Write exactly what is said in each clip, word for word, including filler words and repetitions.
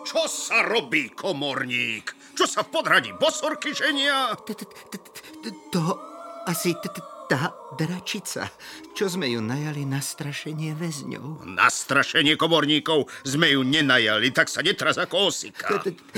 Čo sa robí, komorník? Čo sa v podhradí bosorky ženia? To asi tá dračica, čo sme ju najali na strašenie väzňov. Na strašenie komorníkov sme ju nenajali, tak sa netraz ako osika.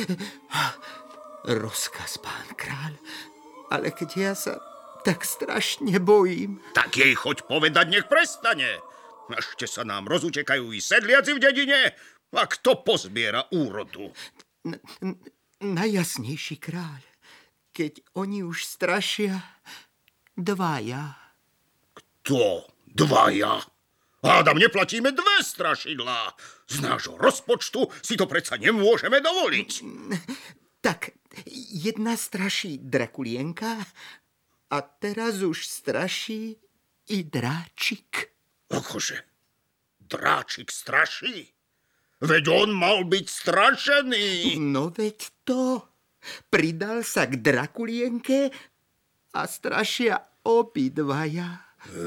Rozkaz, pán kráľ, ale keď ja sa tak strašne bojím. Tak jej choď povedať, nech prestane. Ešte sa nám rozutekajú i sedliaci v dedine. A kto pozbiera úrodu? N- n- najjasnejší kráľ, keď oni už strašia dvaja. Kto? Dvaja? Hádam, neplatíme dve strašidlá. Z nášho rozpočtu si to predsa nemôžeme dovoliť. Tak, jedna straší Drakulienka a teraz už straší i Dráčik. Akože? Dráčik straší? Veď on mal byť strašený. No veď to. Pridal sa k Drakulienke a strašia obidvaja.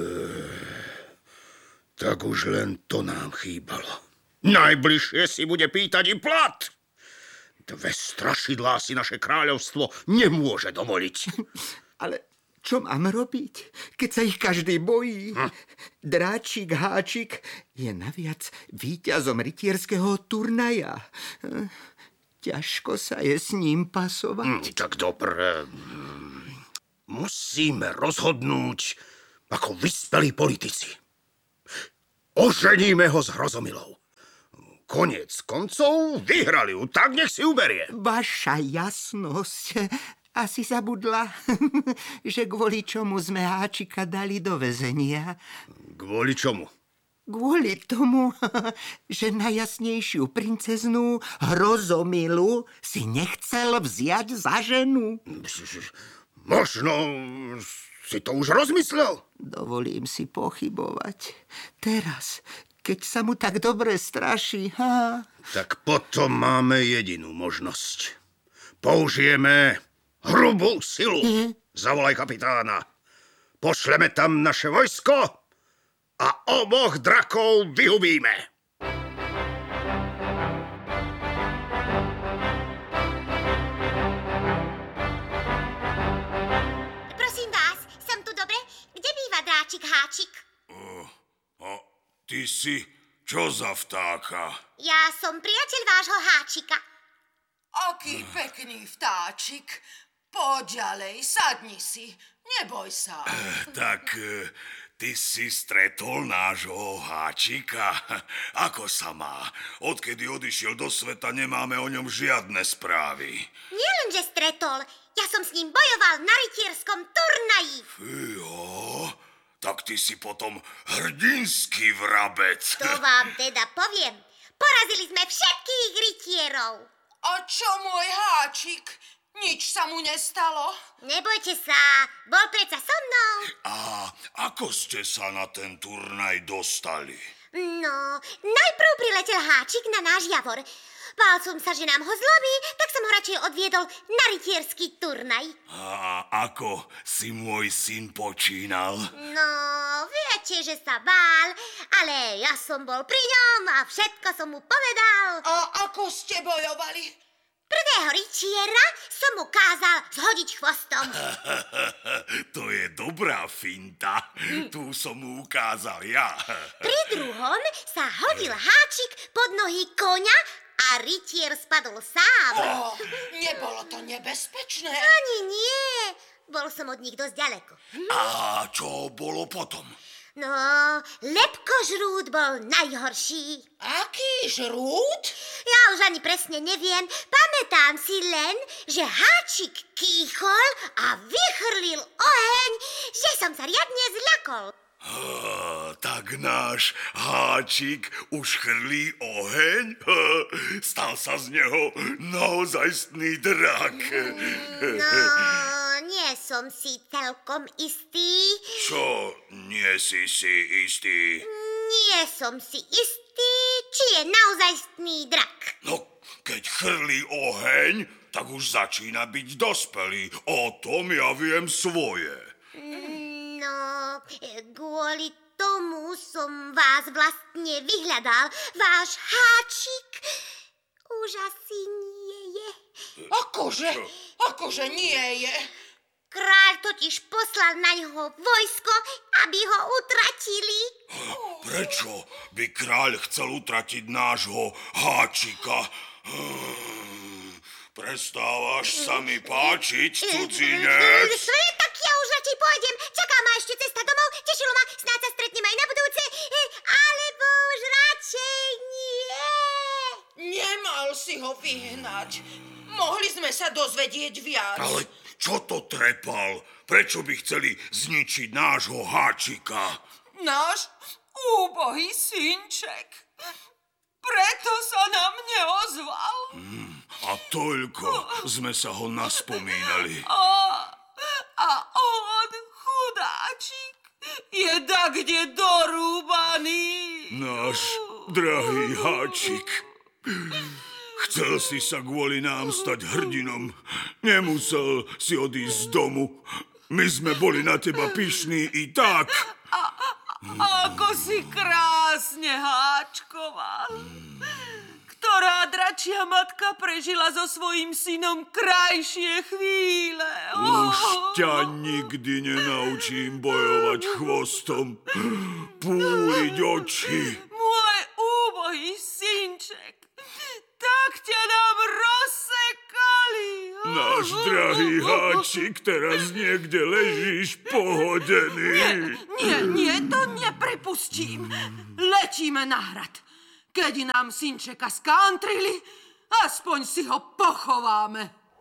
Tak už len to nám chýbalo. Najbližšie si bude pýtať i plat. Dve strašidlá si naše kráľovstvo nemôže dovoliť. Ale čo mám robiť, keď sa ich každý bojí? Hm. Dráčik Háčik je naviac víťazom rytierského turnaja. Ťažko sa je s ním pasovať. Hm, tak dobre. Musíme rozhodnúť ako vyspelí politici. Oženíme ho s Hrozomilou. Koniec koncov vyhrali ju, tak nech si uberie. Vaša jasnosť asi zabudla, že kvôli čomu sme Háčika dali do väzenia. Kvôli čomu? Kvôli tomu, že najjasnejšiu princeznú Hrozomilu si nechcel vziať za ženu. Možno si to už rozmyslel. Dovolím si pochybovať. Teraz, keď sa mu tak dobre straší, ha? Tak potom máme jedinú možnosť. Použijeme hrubú silu. Hm? Zavolaj kapitána. Pošleme tam naše vojsko a oboch drakov vyhubíme. Prosím vás, som tu dobre? Kde býva Dráčik Háčik? Uh, a ty si čo za vtáka? Ja som priateľ vášho Háčika. Aký pekný vtáčik. Poď ďalej, sadni si. Neboj sa. Uh, tak uh, ty si stretol nášho Háčika. Ako sa má? Odkedy odišiel do sveta, nemáme o ňom žiadne správy. Nielenže stretol, ja som s ním bojoval na rytierskom turnaji. Fího, tak ty si potom hrdinský vrabec. To vám teda poviem. Porazili sme všetkých rytierov. A čo môj Háčik? Nič sa mu nestalo? Nebojte sa, bol predsa so mnou. A ako ste sa na ten turnaj dostali? No, najprv priletel Háčik na náš Javor. Bál som sa, že nám ho zlomí, tak som ho radšej odviedol na rytierský turnaj. A ako si môj syn počínal? No, viete, že sa bál, ale ja som bol pri ňom a všetko som mu povedal. A ako ste bojovali? Prvého rytiera som mu kázal zhodiť chvostom. To je dobrá finta. Tu som mu ukázal ja. Pri druhom sa hodil Háčik pod nohy koňa a rytier spadol sám. Oh, nebolo to nebezpečné? Ani nie. Bol som od nich dosť ďaleko. A čo bolo potom? No, Lepkožrút bol najhorší. Aký žrút? Ja už ani presne neviem. Pamätám si len, že Háčik kýchol a vychrlil oheň, že som sa riadne zľakol. Ah, tak náš Háčik už chrlí oheň? Stal sa z neho naozajstný drak. No, nie som si celkom istý. Čo nie si si istý? Nie som si istý, či je naozajstný drak. No, keď chrlí oheň, tak už začína byť dospelý. O tom ja viem svoje. No, kvôli tomu som vás vlastne vyhľadal. Váš Háčik už asi nie je. Akože, akože nie je. Kráľ totiž poslal na ňoho vojsko, aby ho utratili. Prečo by kráľ chcel utratiť nášho háčika? Prestávaš sa mi páčiť, cudzinec? Tak ja už radšej pôjdem. Čaká ma ešte cesta domov. Tešilo ma, snáď sa stretneme aj na budúce. Alebo už radšej nie. Nemal si ho vyhnať. Mohli sme sa dozvedieť viac. Ale čo to trepal? Prečo by chceli zničiť nášho háčika? Náš úbohý synček. Preto sa nám neozval. Hmm, a toľko sme sa ho naspomínali. A, a on, chudáčik, je dakde dorúbaný. Náš drahý háčik. Chcel si sa kvôli nám stať hrdinom. Nemusel si odísť z domu. My sme boli na teba pyšní i tak. Ako si krásne háčkoval. Ktorá dračia matka prežila so svojím synom krajšie chvíle. Už ťa nikdy nenaučím bojovať chvostom, púliť oči. Môj úbohý synček, tak ťa nám rozsekali. Náš drahý háčik, teraz niekde ležíš pohodený. Nie, nie, to nepripustím. Letíme na hrad. Keď nám synčeka skantrili, aspoň si ho pochováme.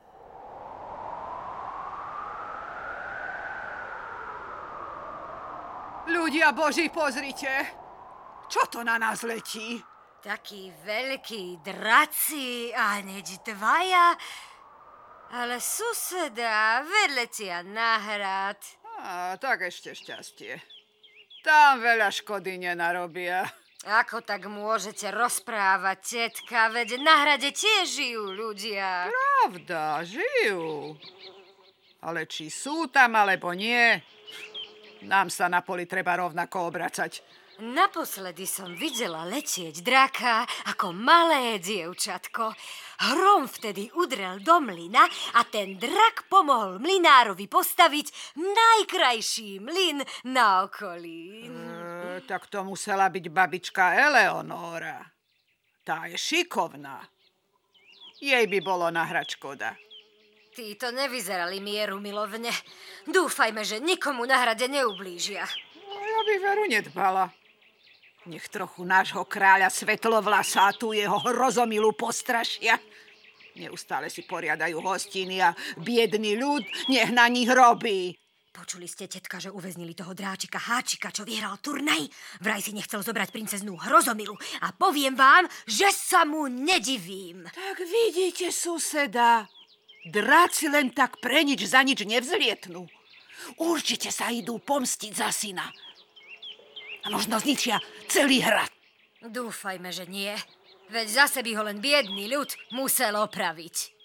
Ľudia Boží, pozrite. Čo to na nás letí? Takí veľkí draci a hneď dvaja. Ale suseda, vedletia na hrad. Á, tak ešte šťastie. Tam veľa škody nenarobia. Ako tak môžete rozprávať, tetka? Veď na hrade tiež žijú ľudia. Pravda, žijú. Ale či sú tam, alebo nie, nám sa na poli treba rovnako obracať. Naposledy som videla letieť draka ako malé dievčatko. Hrom vtedy udrel do mlyna a ten drak pomohol mlynárovi postaviť najkrajší mlyn na okolí. E, tak to musela byť babička Eleonóra. Tá je šikovná. Jej by bolo nahrať škoda. Títo nevyzerali mieru milovne. Dúfajme, že nikomu na hrade neublížia. No, ja by veru nedbala. Nech trochu nášho kráľa Svetlovlasa a tú jeho hrozomilu postrašia. Neustále si poriadajú hostiny a biedný ľud nech na nich robí. Počuli ste, tetka, že uväznili toho dráčika Háčika, čo vyhral turnaj? Vraj si nechcel zobrať princeznú Hrozomilu a poviem vám, že sa mu nedivím. Tak vidíte, suseda, dráci len tak pre nič za nič nevzlietnú. Určite sa idú pomstiť za syna. A možno zničia celý hrad. Dúfajme, že nie. Veď zase by ho len biedný ľud musel opraviť.